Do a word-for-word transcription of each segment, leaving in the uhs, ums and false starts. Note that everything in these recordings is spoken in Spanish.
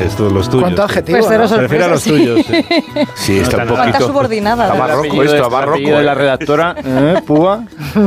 estos los tuyos. ¿Cuánto adjetivo? Pues ¿no? cero Prefiero a los sí. tuyos. Sí, Sí, está un ¿Cuánta poquito... subordinada? Está ¿verdad? barroco esto, está barroco. de la redactora, ¿eh? Púa.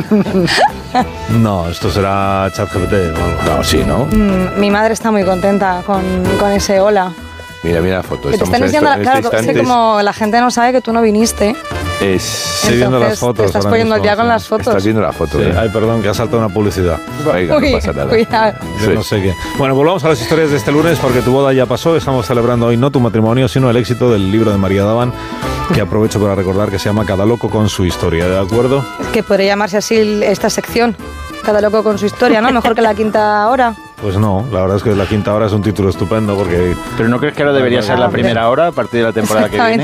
No, esto será ChatGPT o algo. No, sí, ¿no? Mm, mi madre está muy contenta con, con ese hola. Mira, mira la foto. Que te Estamos están en enseñando, este- en claro, este es que instante. como la gente no sabe que tú no viniste, Es... Estoy viendo las entonces fotos te estás ahora poniendo al mismo, día con sí. las fotos. Estás viendo la foto. Sí, ¿eh? ay, perdón, que ha saltado una publicidad. Venga, Uy, no pasa nada. cuidado. Yo Sí. no sé qué. Bueno, volvamos a las historias de este lunes porque tu boda ya pasó. Estamos celebrando hoy no tu matrimonio, sino el éxito del libro de María Davant, que aprovecho para recordar que se llama Cada loco con su historia, ¿de acuerdo? Que podría llamarse así esta sección. Cada loco con su historia, ¿no? Mejor que la quinta hora. Pues no, la verdad es que la quinta hora es un título estupendo porque... Pero ¿no crees que ahora debería ser la primera hora a partir de la temporada que viene?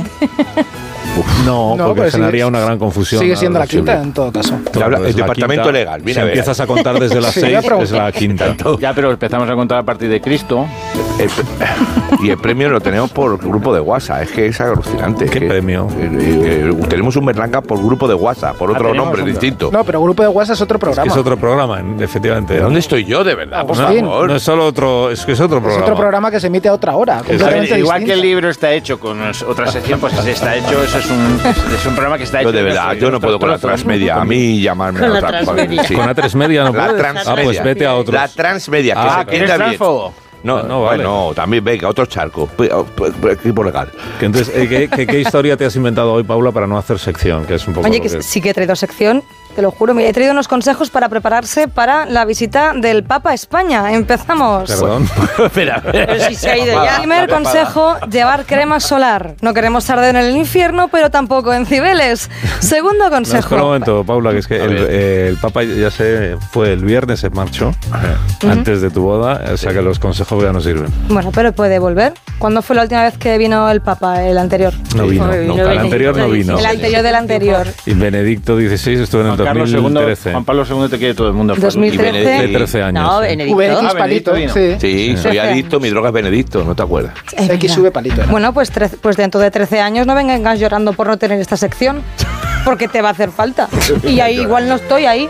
No, No, porque pero generaría sigue- una gran confusión. Sigue siendo la Sí, quinta en todo caso. Te habla- el es la departamento quinta. legal, mira Si a ver. empiezas a contar desde las Sí, seis, voy a preguntar. es la quinta. Ya, pero empezamos a contar a partir de Cristo. El pre- y el premio lo tenemos por grupo de WhatsApp. Es que es alucinante. ¿Qué Es que- premio? Eh, eh, tenemos un Berlanga por grupo de WhatsApp, por otro tenemos nombre un- distinto. No, pero Grupo de WhatsApp es otro programa. Es otro programa, efectivamente. ¿De dónde estoy yo, de verdad? Por No, favor. no es solo otro, es que es otro Es programa. otro programa que se emite a otra hora. A ver, completamente igual que el distinta. libro está hecho con otra sección, pues ese está hecho, eso es un, es un programa que está hecho. Yo de en verdad, nuestro- yo no puedo con la nuestro trozo. transmedia. A mí llamarme Con a la otra transmedia. sí. Con A tres Media no La puedes. transmedia. Ah, pues vete a otros. La transmedia, que Ah, se ¿que eres queda bien. transfobo? No, No, vale. bueno, también venga, otro charco. P- p- p- Equipo legal. Que entonces, eh, ¿qué, qué, qué historia te has inventado hoy, Paula, para no hacer sección? Que es un poco Oye, lo que que- sí que he traído sección, te lo juro. Mira, he traído unos consejos para prepararse para la visita del Papa a España. Empezamos. Perdón. Espera, Pero si se ha ido ya. Primer consejo, llevar crema solar. No queremos arder en el infierno, pero tampoco en Cibeles. Segundo No, consejo. espera un momento, Paula, que es que A el, ver. eh, el Papa ya se fue el viernes, se marchó antes de tu boda, o sea que los consejos ya no sirven. Bueno, pero puede volver. ¿Cuándo fue la última vez que vino el Papa, el anterior? No vino, Joder, nunca. vino El anterior no vino. El anterior del anterior. Y Benedicto dieciséis estuvo en el Juan Carlos dos mil segundo, trece. Juan Pablo segundo te quiere todo el mundo. dos mil Y trece. Benedicto- De trece años. No, sí. Benedicto. V X Ah, palito. Benedicto Sí. Sí, soy trece adicto, mi droga es Benedicto, ¿no te acuerdas? Es X verdad. sube palito. era. Bueno, pues, trece- pues dentro de trece años no vengas llorando por no tener esta sección, porque te va a hacer falta. Y ahí igual no estoy ahí.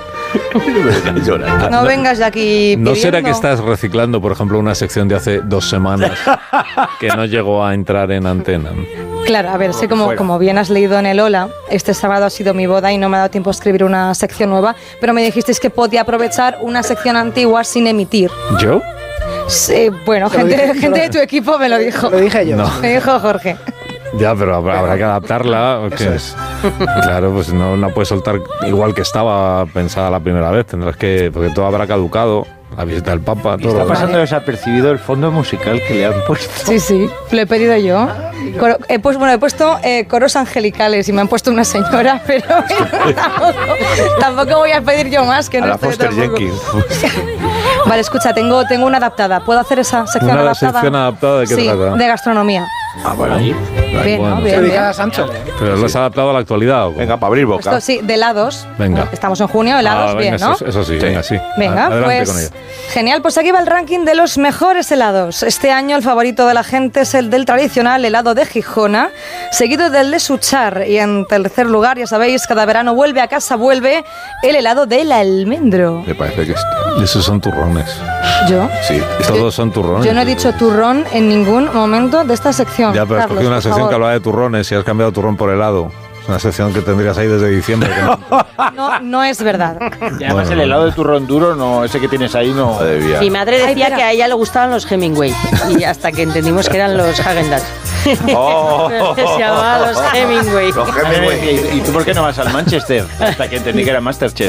No vengas de aquí ¿No será pidiendo. que estás reciclando, por ejemplo, una sección de hace dos semanas que no llegó a entrar en antena? Claro, a ver, sé como, fuera. como bien has leído en el Hola, este sábado ha sido mi boda y no me ha dado tiempo a escribir una sección nueva, pero me dijisteis que podía aprovechar una sección antigua sin emitir. ¿Yo? Sí, bueno, Te lo gente, dije, gente te de lo- tu equipo me lo dijo. Lo dije yo. No. Me dijo Jorge. Ya, pero habrá, habrá que adaptarla. ¿o qué? Eso es. Claro, pues no la puedes soltar igual que estaba pensada la primera vez. Tendrás que, porque todo habrá caducado. La visita del Papa, todo. Está lo- pasando desapercibido el fondo musical que le han puesto. Sí, sí, lo he pedido yo. Coro- he pues, bueno, he puesto eh, coros angelicales y me han puesto una señora, pero tampoco, tampoco voy a pedir yo más que A no la estoy Foster tampoco. Jenkins. Vale, escucha, tengo, tengo una adaptada. ¿Puedo hacer esa sección ¿Una adaptada? sección adaptada de qué sí, trata? de gastronomía. Ah, bueno. Bien, bueno. ¿no? Que Bien, diga bien. Sancho. Pero lo has adaptado a la actualidad. ¿o cómo? Venga, para abrir boca. Esto sí, de helados. Venga. Estamos en junio, helados, Ah, bien, venga, ¿no? Eso, eso sí, Sí. venga, sí. Venga, Adelante pues con ella. genial, pues aquí va el ranking de los mejores helados. Este año el favorito de la gente es el del tradicional helado de Gijona, seguido del de Suchar y en tercer lugar, ya sabéis, cada verano vuelve a casa, vuelve el helado del almendro. Me parece que es... Esos son turrones. Yo, Sí. Todos son turrones. yo no he dicho turrón en ningún momento de esta sección. Ya, pero has Carlos, cogido una por sección favor. que hablaba de turrones y has cambiado turrón por helado. Es una sección que tendrías ahí desde diciembre. que no- No, no es verdad. Y además Bueno, el helado de turrón duro, no, ese que tienes ahí, no. Madre mía. Mi madre Ay, decía espera. que a ella le gustaban los Hemingway. Y hasta que entendimos que eran los Häagen-Dazs. Oh. Se llamaban los Hemingway. Los A ver, Hemingway. ¿Y, y tú por qué no vas al Manchester? Hasta que entendí que era Masterchef.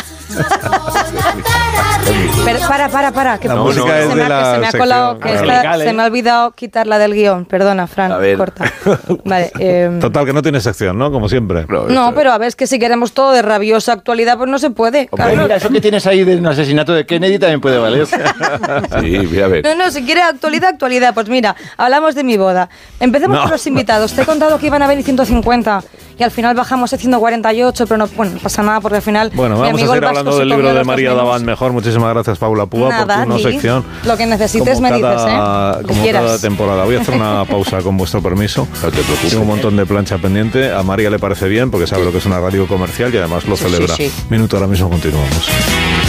Pero para, para, para. Que La se música me es ha- de la que se me ha colado, que sección. esta- Angelical, ¿eh? se me ha olvidado quitarla del guión. Perdona, Fran, A ver. corta. Vale. eh, Total, que no tiene sección, ¿no? Como siempre. no, pero a ver, es que si queremos todo de rabiosa actualidad, pues no se puede. Hombre, Carlos. mira, eso que tienes ahí de un asesinato de Kennedy también puede valer. Sí, mira, a ver. No, no, si quiere actualidad, actualidad. Pues mira, hablamos de mi boda. Empecemos No. por los invitados. Te he contado que iban a venir ciento cincuenta y al final bajamos a ciento cuarenta y ocho, pero no, bueno, no pasa nada porque al final. Bueno, mi vamos a amigo el seguir Vasco hablando se del comió libro de los dos María menús. Davant mejor. Muchísimas gracias, Paula Púa, Nada, por tu no Ni. sección. Lo que necesites Como me dices, cada- ¿eh? Lo que Como quieras. cada temporada. Voy a hacer una pausa con vuestro permiso. No te preocupes. Tengo un montón de plancha pendiente. A María le parece bien porque sabe lo que es una radio comercial y además lo Sí, celebra. sí, sí. Minuto, ahora mismo continuamos.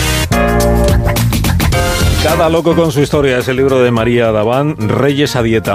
Cada loco con su historia es el libro de María Davant, Reyes a dieta.